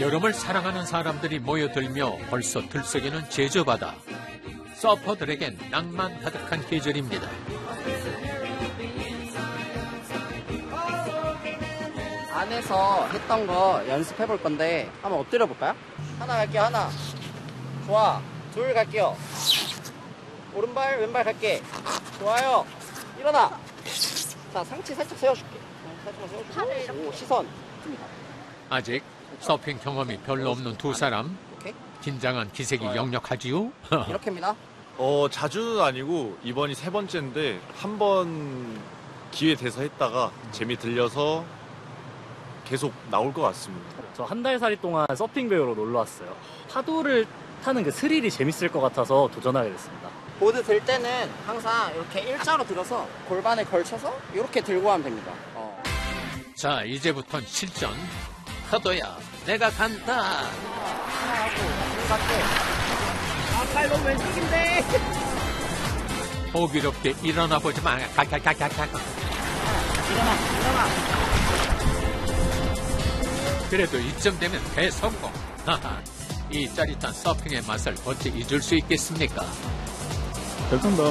여름을 사랑하는 사람들이 모여들며 벌써 들썩이는 제주바다. 서퍼들에겐 낭만 가득한 계절입니다. 안에서 했던 거 연습해 볼 건데 한번 엎드려 볼까요? 하나 갈게요. 하나. 좋아. 둘 갈게요. 오른발 왼발 갈게. 좋아요. 일어나. 자, 상체 살짝 세워줄게. 살짝만 세워주고. 오, 시선. 아직 서핑 경험이 별로 없는 두 사람. 오케이. 긴장한 기색이 역력하지요? 이렇게입니다. 자주는 아니고 이번이 3번째인데 한 번 기회 돼서 했다가 재미 들려서 계속 나올 것 같습니다. 저 한 달 살이 동안 서핑 배우러 놀러 왔어요. 파도를 타는 그 스릴이 재밌을 것 같아서 도전하게 됐습니다. 보드 들 때는 항상 이렇게 일자로 들어서 골반에 걸쳐서 이렇게 들고 하면 됩니다. 자, 이제부턴 실전. 파도야, 내가 간다. 하고 갈게. 아, 팔 너무 왼쪽인데. 호기롭게 일어나 보지 마. 일어나. 그래도 이쯤 되면 대성공. 하하, 이 짜릿한 서핑의 맛을 어찌 잊을 수 있겠습니까? 잘 탄다.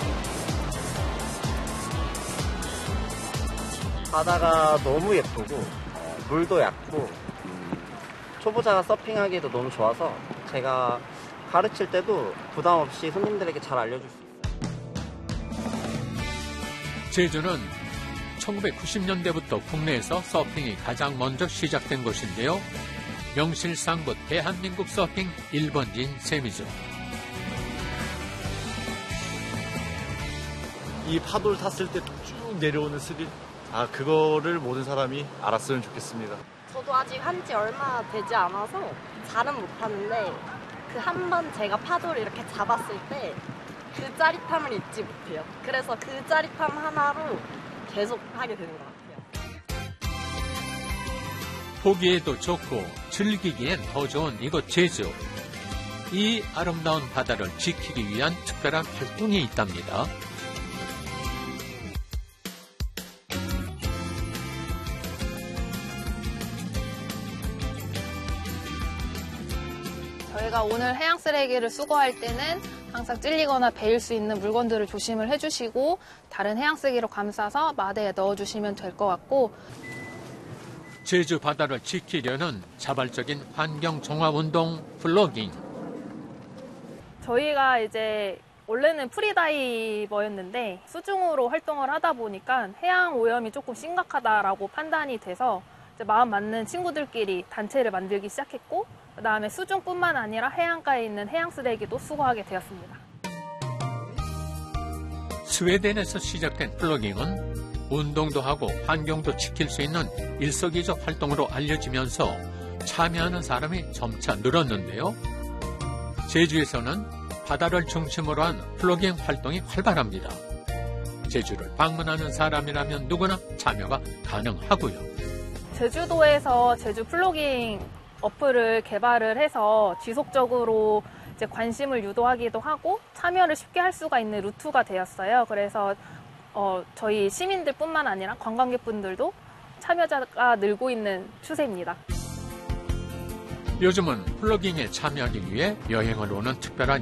바다가 너무 예쁘고 물도 얕고 초보자가 서핑하기에도 너무 좋아서 제가 가르칠 때도 부담 없이 손님들에게 잘 알려줄 수 있어요. 제주는 1990년대부터 국내에서 서핑이 가장 먼저 시작된 곳인데요. 명실상부 대한민국 서핑 1번지인 셈이죠. 이 파도를 탔을 때 쭉 내려오는 스릴, 그거를 모든 사람이 알았으면 좋겠습니다. 저도 아직 한지 얼마 되지 않아서 잘은 못하는데 그 한 번 제가 파도를 이렇게 잡았을 때 그 짜릿함을 잊지 못해요. 그래서 그 짜릿함 하나로 계속 하게 되는 것 같아요. 보기에도 좋고 즐기기엔 더 좋은 이곳 제주. 이 아름다운 바다를 지키기 위한 특별한 활동이 있답니다. 저희가 오늘 해양 쓰레기를 수거할 때는 항상 찔리거나 베일 수 있는 물건들을 조심을 해주시고 다른 해양 쓰레기로 감싸서 마대에 넣어주시면 될 것 같고, 제주 바다를 지키려는 자발적인 환경 종합 운동 플로깅. 저희가 이제 원래는 프리다이버였는데 수중으로 활동을 하다 보니까 해양 오염이 조금 심각하다라고 판단이 돼서 이제 마음 맞는 친구들끼리 단체를 만들기 시작했고, 그다음에 수중뿐만 아니라 해안가에 있는 해양 쓰레기도 수거하게 되었습니다. 스웨덴에서 시작된 플로깅은 운동도 하고 환경도 지킬 수 있는 일석이조 활동으로 알려지면서 참여하는 사람이 점차 늘었는데요. 제주에서는 바다를 중심으로 한 플로깅 활동이 활발합니다. 제주를 방문하는 사람이라면 누구나 참여가 가능하고요. 제주도에서 제주 플로깅 어플을 개발을 해서 지속적으로 이제 관심을 유도하기도 하고 참여를 쉽게 할 수가 있는 루트가 되었어요. 그래서 저희 시민들뿐만 아니라 관광객분들도 참여자가 늘고 있는 추세입니다. 요즘은 플로깅에 참여하기 위해 여행을 오는 특별한